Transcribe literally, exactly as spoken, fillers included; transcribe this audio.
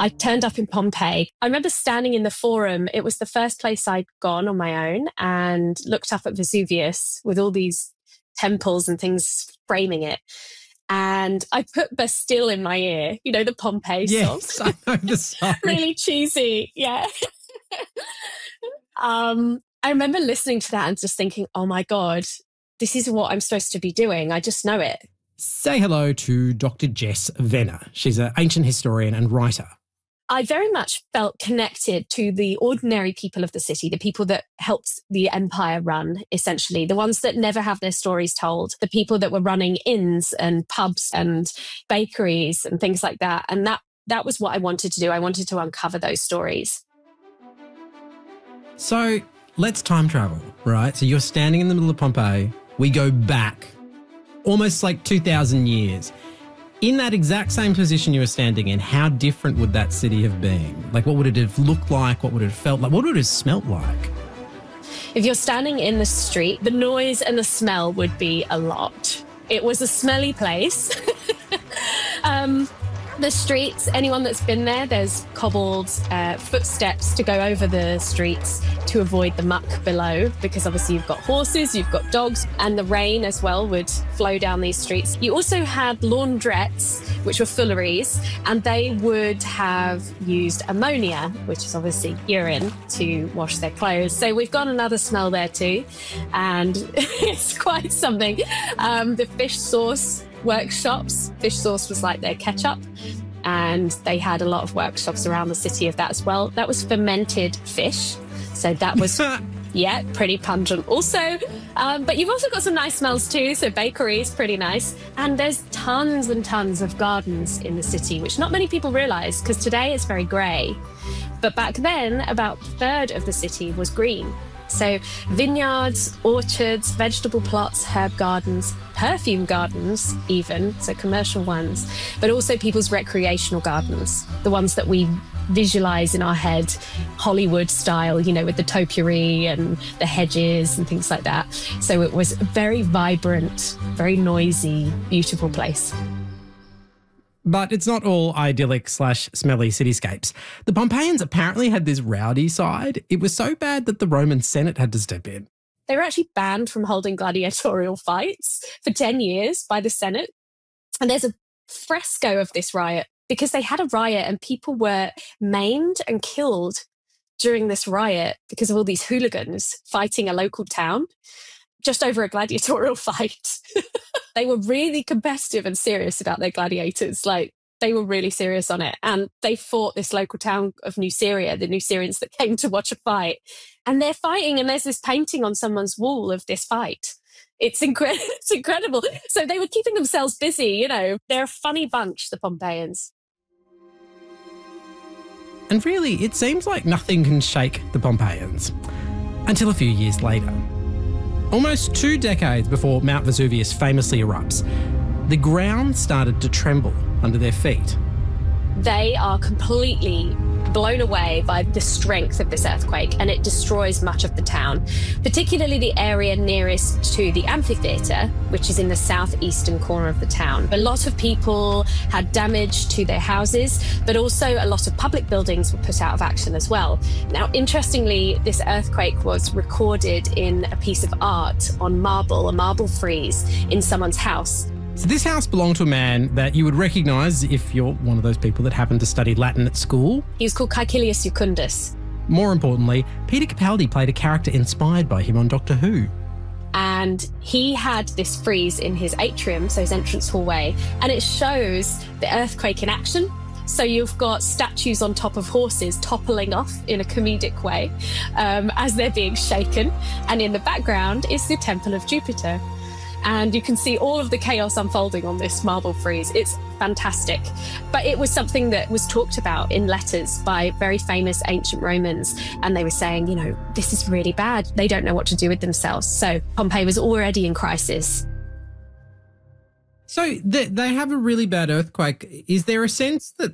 I turned up in Pompeii. I remember standing in the Forum. It was the first place I'd gone on my own and looked up at Vesuvius with all these temples and things framing it. And I put Bastille in my ear, you know, the Pompeii yes, song. I know the song. Really cheesy, yeah. um, I remember listening to that and just thinking, oh my God, this is what I'm supposed to be doing. I just know it. Say hello to Doctor Jess Venner. She's an ancient historian and writer. I very much felt connected to the ordinary people of the city, the people that helped the empire run, essentially, the ones that never have their stories told, the people that were running inns and pubs and bakeries and things like that. And that that was what I wanted to do. I wanted to uncover those stories. So let's time travel, right? So you're standing in the middle of Pompeii. We go back almost like two thousand years. In that exact same position you were standing in, how different would that city have been? Like, what would it have looked like? What would it have felt like? What would it have smelt like? If you're standing in the street, the noise and the smell would be a lot. It was a smelly place. um, the streets, anyone that's been there, there's cobbled uh, footsteps to go over the streets to avoid the muck below, because obviously you've got horses, you've got dogs, and the rain as well would flow down these streets. You also had laundrettes, which were fooleries, and they would have used ammonia, which is obviously urine, to wash their clothes. So we've got another smell there too, and it's quite something. Um, the fish sauce workshops, fish sauce was like their ketchup, and they had a lot of workshops around the city of that as well. That was fermented fish. So that was, yeah, pretty pungent also. Um, but you've also got some nice smells too. So bakery is pretty nice. And there's tons and tons of gardens in the city, which not many people realise, because today it's very grey. But back then, about a third of the city was green. So vineyards, orchards, vegetable plots, herb gardens, perfume gardens even, so commercial ones, but also people's recreational gardens, the ones that we visualise in our head, Hollywood style, you know, with the topiary and the hedges and things like that. So it was a very vibrant, very noisy, beautiful place. But it's not all idyllic slash smelly cityscapes. The Pompeians apparently had this rowdy side. It was so bad that the Roman Senate had to step in. They were actually banned from holding gladiatorial fights for ten years by the Senate. And there's a fresco of this riot because they had a riot and people were maimed and killed during this riot because of all these hooligans fighting a local town just over a gladiatorial fight. They were really competitive and serious about their gladiators. Like, they were really serious on it. And they fought this local town of Nuceria, the Nucerians that came to watch a fight. And they're fighting, and there's this painting on someone's wall of this fight. It's, incre- it's incredible. So they were keeping themselves busy, you know. They're a funny bunch, the Pompeians. And really, it seems like nothing can shake the Pompeians. Until a few years later. Almost two decades before Mount Vesuvius famously erupts, the ground started to tremble under their feet. They are completely blown away by the strength of this earthquake, and it destroys much of the town, particularly the area nearest to the amphitheatre, which is in the southeastern corner of the town. A lot of people had damage to their houses, but also a lot of public buildings were put out of action as well. Now, interestingly, this earthquake was recorded in a piece of art on marble, a marble frieze in someone's house. So this house belonged to a man that you would recognise if you're one of those people that happened to study Latin at school. He was called Caecilius Jucundus. More importantly, Peter Capaldi played a character inspired by him on Doctor Who. And he had this frieze in his atrium, so his entrance hallway, and it shows the earthquake in action. So you've got statues on top of horses toppling off in a comedic way um, as they're being shaken. And in the background is the Temple of Jupiter. And you can see all of the chaos unfolding on this marble frieze. It's fantastic. But it was something that was talked about in letters by very famous ancient Romans. And they were saying, you know, this is really bad. They don't know what to do with themselves. So Pompeii was already in crisis. So they, they have a really bad earthquake. Is there a sense that